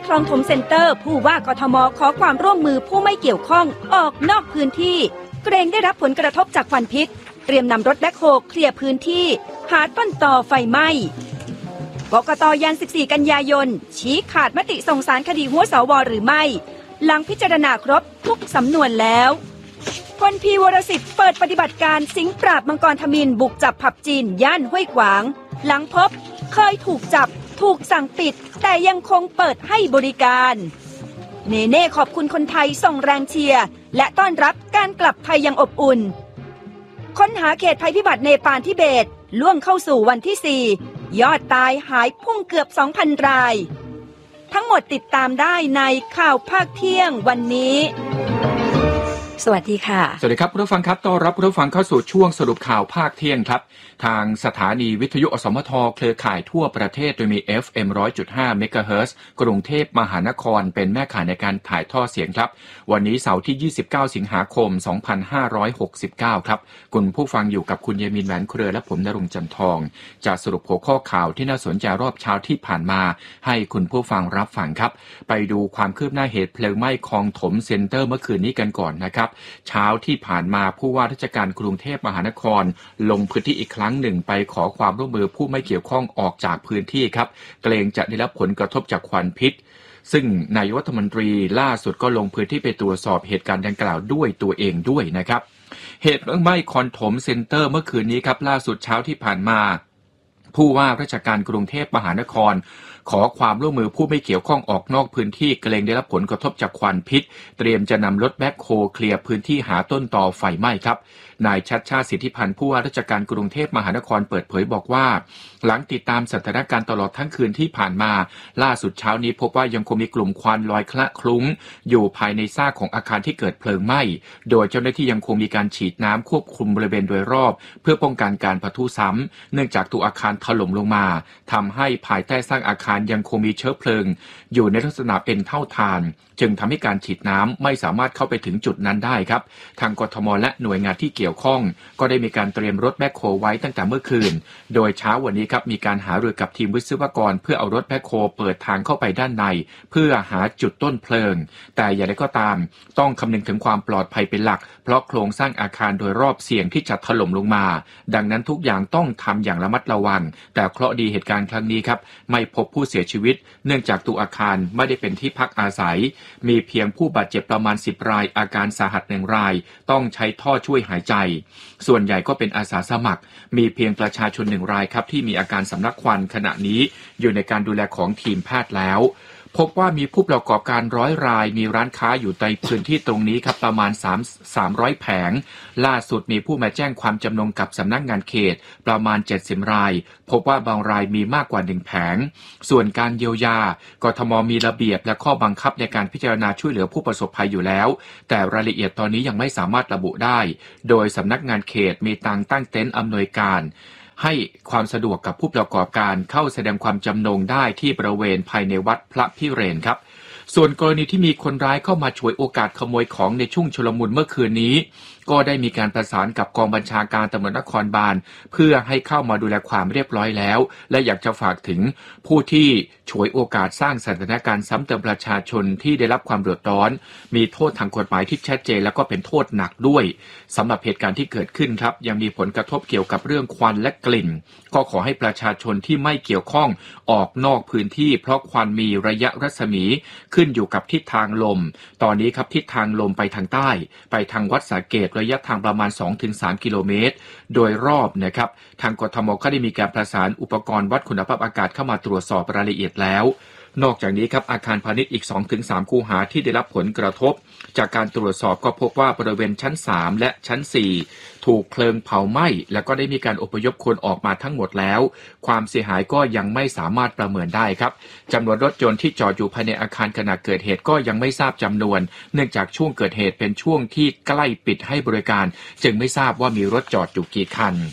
คลองถมเซ็นเตอร์ผู้ว่ากทมขอความร่วมมือผู้ไม่เกี่ยวข้องออกนอกพื้นที่เกรงได้รับผลกระทบจากควันพิษเตรียมนำรถแบ็คโฮเคลียร์พื้นที่หาต้นตอไฟไหม้กกต.ยัน 14 กันยายนชี้ขาดมติส่งสารคดีหัวสว.หรือไม่หลังพิจารณาครบทุกสำนวนแล้วพลพีวรสิทธิ์เปิดปฏิบัติการสิงห์ปราบมังกรทมิฬบุกจับผับจีนย่านห้วยขวางหลังพบเคยถูกจับถูกสั่งปิดแต่ยังคงเปิดให้บริการเนเน่ขอบคุณคนไทยส่งแรงเชียร์และต้อนรับการกลับไทยอย่างอบอุ่นค้นหาเขตภัยพิบัติเนปาลทิเบตล่วงเข้าสู่วันที่ 4 ยอดตายหายพุ่งเกือบ 2,000 รายทั้งหมดติดตามได้ในข่าวภาคเที่ยงวันนี้สวัสดีค่ะสวัสดีครับผู้ฟังครับต้อนรับผู้ฟังเข้าสู่ช่วงสรุปข่าวภาคเที่ยงครับทางสถานีวิทยุอสมทเครือข่ายทั่วประเทศโดยมี FM 100.5 เมกะเฮิรตซ์กรุงเทพมหานครเป็นแม่ข่ายในการถ่ายทอดเสียงครับวันนี้เสาร์ที่29สิงหาคม2569ครับคุณผู้ฟังอยู่กับคุณเยมินแหวนเครือและผมณรงค์จันทองจะสรุปหัวข้อข่าวที่น่าสนใจรอบเช้าที่ผ่านมาให้คุณผู้ฟังรับฟังครับไปดูความคืบหน้าเหตุเพลิงไหม้คลองถมเซ็นเตอร์เมื่อคืนนี้กันก่อนนะครับเช้าที่ผ่านมาผู้ว่าราชการกรุงเทพมหานครลงพื้นที่อีกครั้งหนึ่งไปขอความร่วมมือผู้ไม่เกี่ยวข้องออกจากพื้นที่ครับเกรงจะได้รับผลกระทบจากควันพิษซึ่งนายกรัฐมนตรีล่าสุดก็ลงพื้นที่ไปตรวจสอบเหตุการณ์ดังกล่าวด้วยตัวเองด้วยนะครับเหตุเพลิงไหม้คลองถมเซ็นเตอร์เมื่อคืนนี้ครับล่าสุดเช้าที่ผ่านมาผู้ว่าราชการกรุงเทพมหานครขอความร่วมมือผู้ไม่เกี่ยวข้องออกนอกพื้นที่เกรงได้รับผลกระทบจากควันพิษเตรียมจะนำรถแบ็คโฮเคลียร์พื้นที่หาต้นตอไฟไหม้ครับนายชัชชาติสิทธิพันธ์ผู้ว่าราชการกรุงเทพมหานครเปิดเผยบอกว่าหลังติดตามสถานการณ์ตลอดทั้งคืนที่ผ่านมาล่าสุดเช้านี้พบว่ายังคงมีกลุ่มควันลอยคละคลุ้งอยู่ภายในซากของอาคารที่เกิดเพลิงไหม้โดยเจ้าหน้าที่ยังคงมีการฉีดน้ำควบคุมบริเวณโดยรอบเพื่อป้องกันการปะทุซ้ำเนื่องจากตัวอาคารถล่มลงมาทำให้ภายใต้ซากอาคารยังคงมีเชื้อเพลิงอยู่ในลักษณะเป็นเท่าฐานจึงทำให้การฉีดน้ำไม่สามารถเข้าไปถึงจุดนั้นได้ครับทางกทมและหน่วยงานที่เกี่ยวข้องก็ได้มีการเตรียมรถแบ็คโฮไว้ตั้งแต่เมื่อคืนโดยเช้าวันนี้ครับมีการหารือกับทีมวิศวกรเพื่อเอารถแบ็คโฮเปิดทางเข้าไปด้านในเพื่อหาจุดต้นเพลิงแต่อย่างไรก็ตามต้องคำนึงถึงความปลอดภัยเป็นหลักเพราะโครงสร้างอาคารโดยรอบเสี่ยงที่จะถล่มลงมาดังนั้นทุกอย่างต้องทำอย่างระมัดระวังแต่เคราะห์ดีเหตุการณ์ครั้งนี้ครับไม่พบผู้เสียชีวิตเนื่องจากตัวอาคารไม่ได้เป็นที่พักอาศัยมีเพียงผู้บาดเจ็บประมาณ10รายอาการสาหัส1รายต้องใช้ท่อช่วยหายใจส่วนใหญ่ก็เป็นอาสาสมัครมีเพียงประชาชน1รายครับที่มีอาการสำลักควันขณะนี้อยู่ในการดูแลของทีมแพทย์แล้วพบว่ามีผู้ประกอบการ100รายมีร้านค้าอยู่ในพื้นที่ตรงนี้ครับประมาณ300แผงล่าสุดมีผู้มาแจ้งความจำนงกับสำนักงานเขตประมาณ70รายพบว่าบางรายมีมากกว่า1แผงส่วนการเยียวยากทมมีระเบียบและข้อบังคับในการพิจารณาช่วยเหลือผู้ประสบภัยอยู่แล้วแต่รายละเอียดตอนนี้ยังไม่สามารถระบุได้โดยสำนักงานเขตมีตั้งเต็นท์อำนวยการให้ความสะดวกกับผู้ประกอบการเข้าแสดงความจำนงได้ที่บริเวณภายในวัดพระพิเรนครับส่วนกรณีที่มีคนร้ายเข้ามาฉวยโอกาสขโมยของในช่วงชุลมุนเมื่อคืนนี้ก็ได้มีการประสานกับกองบัญชาการตำรวจนครบาลเพื่อให้เข้ามาดูแลความเรียบร้อยแล้วและอยากจะฝากถึงผู้ที่ฉวยโอกาสสร้างสถานการณ์ซ้ำเติมประชาชนที่ได้รับความเดือดร้อนมีโทษทางกฎหมายที่ชัดเจนแล้วก็เป็นโทษหนักด้วยสำหรับเหตุการณ์ที่เกิดขึ้นครับยังมีผลกระทบเกี่ยวกับเรื่องควันและกลิ่นก็ขอให้ประชาชนที่ไม่เกี่ยวข้องออกนอกพื้นที่เพราะควันมีระยะรัศมีขึ้นอยู่กับทิศทางลมตอนนี้ครับทิศทางลมไปทางใต้ไปทางวัดสาเกตระยะทางประมาณ 2-3 กิโลเมตรโดยรอบนะครับทางกทมก็ได้มีการประสานอุปกรณ์วัดคุณภาพอากาศเข้ามาตรวจสอบรายละเอียดแล้วนอกจากนี้ครับอาคารพาณิชย์อีก 2-3 คูหาที่ได้รับผลกระทบจากการตรวจสอบก็พบว่าบริเวณชั้น3และชั้น4ถูกเพลิงเผาไหม้แล้วก็ได้มีการอพยพคนออกมาทั้งหมดแล้วความเสียหายก็ยังไม่สามารถประเมินได้ครับจำนวนรถยนต์ที่จอดอยู่ภายในอาคารขณะเกิดเหตุก็ยังไม่ทราบจำนวนเนื่องจากช่วงเกิดเหตุเป็นช่วงที่ใกล้ปิดให้บริการจึงไม่ทราบว่ามีรถจอดอยู่กี่คัน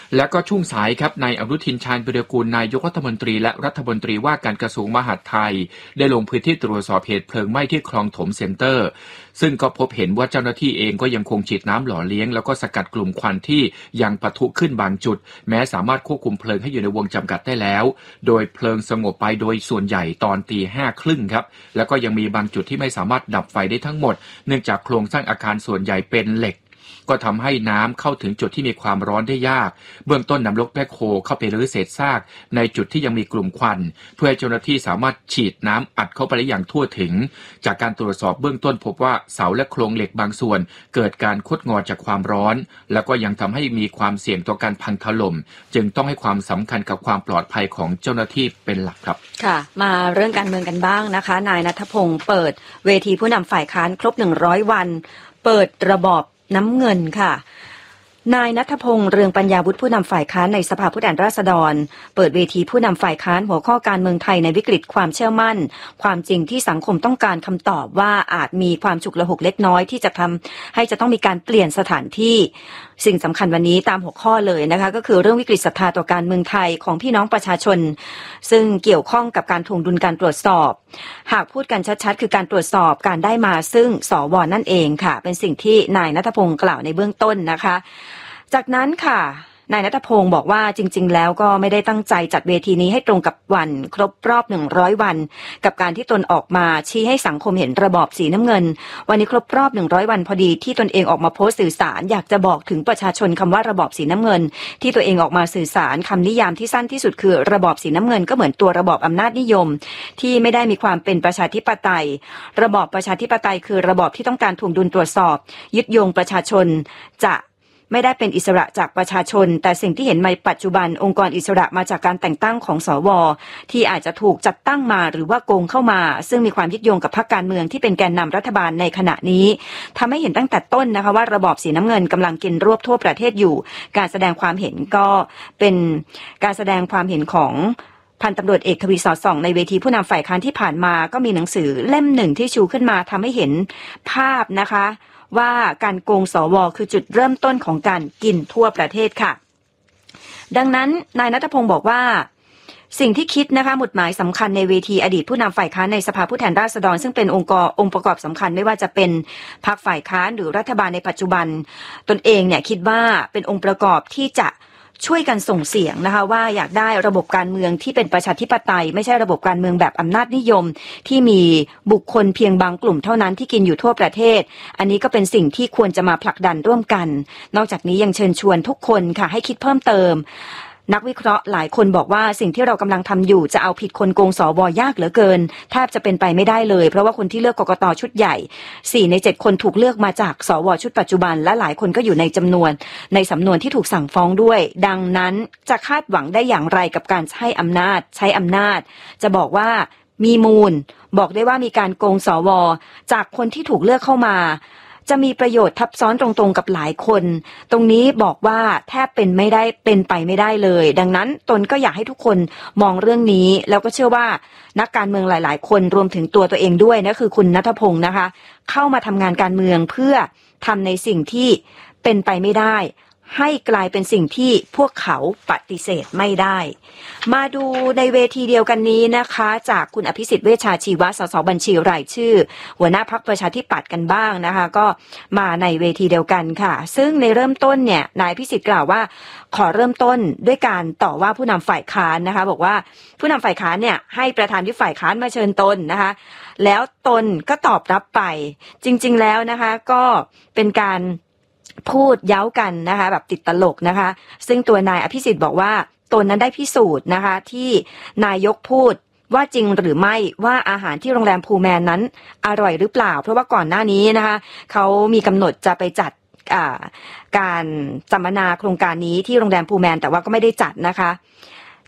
และก็ช่วงสายครับนายอนุทินชาญวิรากูลนายกรัฐมนตรีและรัฐมนตรีว่าการกระทรวงมหาดไทยได้ลงพื้นที่ตรวจสอบเหตุเพลิงไหม้ที่คลองถมเซ็นเตอร์ซึ่งก็พบเห็นว่าเจ้าหน้าที่เองก็ยังคงฉีดน้ำหล่อเลี้ยงแล้วก็สกัดกลุ่มควันที่ยังปะทุขึ้นบางจุดแม้สามารถควบคุมเพลิงให้อยู่ในวงจำกัดได้แล้วโดยเพลิงสงบไปโดยส่วนใหญ่ตอน 5:30 น.ครับแล้วก็ยังมีบางจุดที่ไม่สามารถดับไฟได้ทั้งหมดเนื่องจากโครงสร้างอาคารส่วนใหญ่เป็นเหล็กก็ทำให้น้ำเข้าถึงจุดที่มีความร้อนได้ยากเบื้องต้นนำรถแบ็คโฮเข้าไปรื้อเศษซากในจุดที่ยังมีกลุ่มควันเพื่อให้เจ้าหน้าที่สามารถฉีดน้ำอัดเข้าไปได้อย่างทั่วถึงจากการตรวจสอบเบื้องต้นพบว่าเสาและโครงเหล็กบางส่วนเกิดการคดงอจากความร้อนแล้วก็ยังทำให้มีความเสี่ยงต่อการพังถล่มจึงต้องให้ความสำคัญกับความปลอดภัยของเจ้าหน้าที่เป็นหลักครับค่ะมาเรื่องการเมืองกันบ้างนะคะนายณัฐพงศ์เปิดเวทีผู้นำฝ่ายค้านครบ100วันเปิดระบอบน้ำเงินค่ะนายณัฐพงศ์เรืองปัญญาวุฒิผู้นำฝ่ายค้านในสภาผู้แทนราษฎรเปิดเวทีผู้นำฝ่ายค้านหัวข้อการเมืองไทยในวิกฤตความเชื่อมั่นความจริงที่สังคมต้องการคำตอบว่าอาจมีความฉุกละหุกเล็กน้อยที่จะทำให้จะต้องมีการเปลี่ยนสถานที่สิ่งสำคัญวันนี้ตามหัวข้อเลยนะคะก็คือเรื่องวิกฤตศรัทธาต่อการเมืองไทยของพี่น้องประชาชนซึ่งเกี่ยวข้องกับการทวงดุลการตรวจสอบหากพูดกันชัดๆคือการตรวจสอบการได้มาซึ่งสว.นั่นเองค่ะเป็นสิ่งที่นายณัฐพงศ์กล่าวในเบื้องต้นนะคะจากนั้นค่ะนายณัฐพงศ์บอกว่าจริงๆแล้วก็ไม่ได้ตั้งใจจัดเวทีนี้ให้ตรงกับวันครบรอบ100วันกับการที่ตนออกมาชี้ให้สังคมเห็นระบอบสีน้ำเงินวันนี้ครบรอบ100วันพอดีที่ตนเองออกมาโพสต์สื่อสารอยากจะบอกถึงประชาชนคำว่าระบอบสีน้ำเงินที่ตัวเองออกมาสื่อสารคำนิยามที่สั้นที่สุดคือระบอบสีน้ำเงินก็เหมือนตัวระบอบอำนาจนิยมที่ไม่ได้มีความเป็นประชาธิปไตยระบอบประชาธิปไตยคือระบอบที่ต้องการทวงดุลตรวจสอบยึดโยงประชาชนจะไม่ได้เป็นอิสระจากประชาชนแต่สิ่งที่เห็นในปัจจุบันองค์กรอิสระมาจากการแต่งตั้งของสว.ที่อาจจะถูกจัดตั้งมาหรือว่าโกงเข้ามาซึ่งมีความยึดโยงกับพรรคการเมืองที่เป็นแกนนำรัฐบาลในขณะนี้ทำให้เห็นตั้งแต่ต้นนะคะว่าระบอบสีน้ำเงินกำลังกินรวบทั่วประเทศอยู่การแสดงความเห็นก็เป็นการแสดงความเห็นของพันตำรวจเอกทวีสอดส่องในเวทีผู้นำฝ่ายค้านที่ผ่านมาก็มีหนังสือเล่มหนึ่งที่ชูขึ้นมาทำให้เห็นภาพนะคะว่าการโกงสว.คือจุดเริ่มต้นของการกินทั่วประเทศค่ะดังนั้นนายณัฐพงศ์บอกว่าสิ่งที่คิดนะคะหมุดหมายสำคัญในเวทีอดีตผู้นำฝ่ายค้านในสภาผู้แทนราษฎรซึ่งเป็นองค์ประกอบสำคัญไม่ว่าจะเป็นพรรคฝ่ายค้านหรือรัฐบาลในปัจจุบันตนเองเนี่ยคิดว่าเป็นองค์ประกอบที่จะช่วยกันส่งเสียงนะคะว่าอยากได้ระบบการเมืองที่เป็นประชาธิปไตยไม่ใช่ระบบการเมืองแบบอำนาจนิยมที่มีบุคคลเพียงบางกลุ่มเท่านั้นที่กินอยู่ทั่วประเทศอันนี้ก็เป็นสิ่งที่ควรจะมาผลักดันร่วมกันนอกจากนี้ยังเชิญชวนทุกคนค่ะให้คิดเพิ่มเติมนักวิเคราะห์หลายคนบอกว่าสิ่งที่เรากำลังทำอยู่จะเอาผิดคนโกงสว.ยากเหลือเกินแทบจะเป็นไปไม่ได้เลยเพราะว่าคนที่เลือกกกต.ชุดใหญ่4ใน7คนถูกเลือกมาจากสว.ชุดปัจจุบันและหลายคนก็อยู่ในสำนวนที่ถูกสั่งฟ้องด้วยดังนั้นจะคาดหวังได้อย่างไรกับการใช้อำนาจจะบอกว่ามีมูลบอกได้ว่ามีการโกงสว.จากคนที่ถูกเลือกเข้ามาจะมีประโยชน์ทับซ้อนตรงๆกับหลายคนตรงนี้บอกว่าแทบเป็นไปไม่ได้เลยดังนั้นตนก็อยากให้ทุกคนมองเรื่องนี้แล้วก็เชื่อว่านักการเมืองหลายๆคนรวมถึงตัวเองด้วยนะคือคุณณัฐพงศ์นะคะเข้ามาทำงานการเมืองเพื่อทำในสิ่งที่เป็นไปไม่ได้ให้กลายเป็นสิ่งที่พวกเขาปฏิเสธไม่ได้มาดูในเวทีเดียวกันนี้นะคะจากคุณอภิสิทธิ์เวชชาชีวะสสบัญชีรายชื่อหัวหน้าพรรคประชาธิปัตย์กันบ้างนะคะก็มาในเวทีเดียวกันค่ะซึ่งในเริ่มต้นเนี่ยนายอภิสิทธิ์กล่าวว่าขอเริ่มต้นด้วยการต่อว่าผู้นำฝ่ายค้านนะคะบอกว่าผู้นำฝ่ายค้านเนี่ยให้ประธานที่ฝ่ายค้านมาเชิญตนนะคะแล้วตนก็ตอบรับไปจริงๆแล้วนะคะก็เป็นการพูดเย้ากันนะคะแบบติดตลกนะคะซึ่งตัวนายอภิสิทธิ์บอกว่าตนนั้นได้พิสูจน์นะคะที่นายกพูดว่าจริงหรือไม่ว่าอาหารที่โรงแรมพูแมนนั้นอร่อยหรือเปล่าเพราะว่าก่อนหน้านี้นะคะเขามีกำหนดจะไปจัดการสัมมนาโครงการนี้ที่โรงแรมพูแมนแต่ว่าก็ไม่ได้จัดนะคะ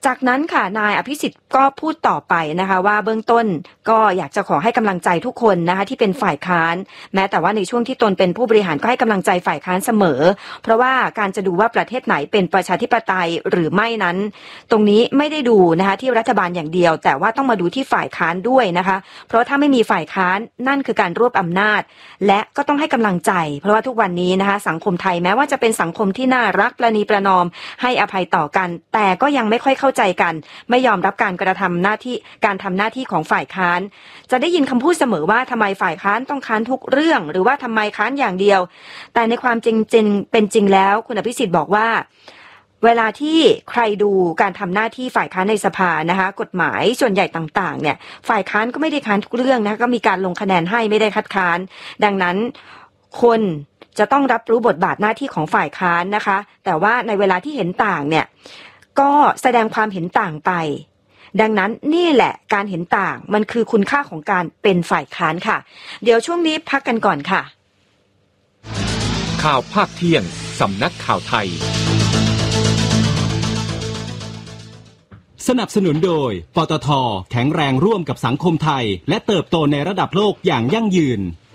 จากนั้นค่ะนายอภิสิทธิ์ก็พูดต่อไปนะคะว่าเบื้องต้นก็อยากจะขอให้กำลังใจทุกคนนะคะที่เป็นฝ่ายค้านแม้แต่ว่าในช่วงที่ตนเป็นผู้บริหารก็ให้กำลังใจฝ่ายค้านเสมอเพราะว่าการจะดูว่าประเทศไหนเป็นประชาธิปไตยหรือไม่นั้นตรงนี้ไม่ได้ดูนะคะที่รัฐบาลอย่างเดียวแต่ว่าต้องมาดูที่ฝ่ายค้านด้วยนะคะเพราะถ้าไม่มีฝ่ายค้านนั่นคือการรวบอำนาจและก็ต้องให้กำลังใจเพราะว่าทุกวันนี้นะคะสังคมไทยแม้ว่าจะเป็นสังคมที่น่ารักประนีประนอมให้อภัยต่อกันแต่ก็ยังไม่ค่อยเข้าใจกันไม่ยอมรับการกระทำหน้าที่การทำหน้าที่ของฝ่ายค้านจะได้ยินคำพูดเสมอว่าทำไมฝ่ายค้านต้องค้านทุกเรื่องหรือว่าทำไมค้านอย่างเดียวแต่ในความจริงเป็นจริงแล้วคุณอภิสิทธิ์บอกว่าเวลาที่ใครดูการทำหน้าที่ฝ่ายค้านในสภานะคะกฎหมายส่วนใหญ่ต่างๆเนี่ยฝ่ายค้านก็ไม่ได้ค้านทุกเรื่องนะก็มีการลงคะแนนให้ไม่ได้คัดค้านดังนั้นคนจะต้องรับรู้บทบาทหน้าที่ของฝ่ายค้านนะคะแต่ว่าในเวลาที่เห็นต่างเนี่ยก็แสดงความเห็นต่างไปดังนั้นนี่แหละการเห็นต่างมันคือคุณค่าของการเป็นฝ่ายค้านค่ะเดี๋ยวช่วงนี้พักกันก่อนค่ะข่าวภาคเที่ยงสำนักข่าวไทยสนับสนุนโดยปตท.แข็งแรงร่วมกับสังคมไทยและเติบโตในระดับโลกอย่างยั่งยืน